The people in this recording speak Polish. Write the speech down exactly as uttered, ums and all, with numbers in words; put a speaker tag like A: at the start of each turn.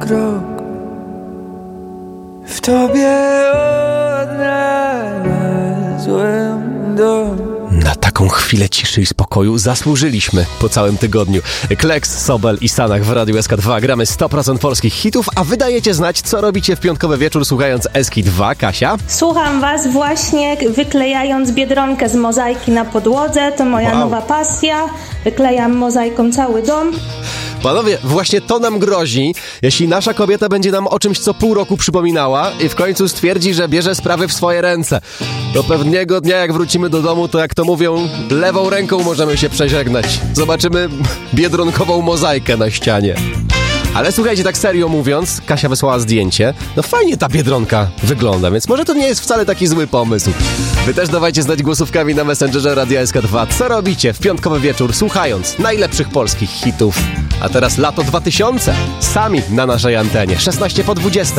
A: krok. W tobie odnalazłem dom.
B: Na taką chwilę ciszy i spokoju zasłużyliśmy po całym tygodniu. Kleks, Sobel i Sanach w Radiu S K dwa. Gramy sto procent polskich hitów, a wy dajecie znać, co robicie w piątkowy wieczór słuchając S K dwa. Kasia?
C: Słucham was właśnie wyklejając biedronkę z mozaiki na podłodze. To moja
B: Wow.
C: nowa pasja. Wyklejam mozaiką cały dom.
B: Panowie, właśnie to nam grozi, jeśli nasza kobieta będzie nam o czymś co pół roku przypominała i w końcu stwierdzi, że bierze sprawy w swoje ręce. Do pewnego dnia, jak wrócimy do domu, to jak to mówią, lewą ręką możemy się przeżegnać. Zobaczymy biedronkową mozaikę na ścianie. Ale słuchajcie, tak serio mówiąc, Kasia wysłała zdjęcie. No fajnie ta biedronka wygląda, więc może to nie jest wcale taki zły pomysł. Wy też dawajcie znać głosówkami na Messengerze Radia S K dwa. Co robicie w piątkowy wieczór, słuchając najlepszych polskich hitów? A teraz lato dwa tysiące. Sami na naszej antenie. szesnaście po dwudziestej.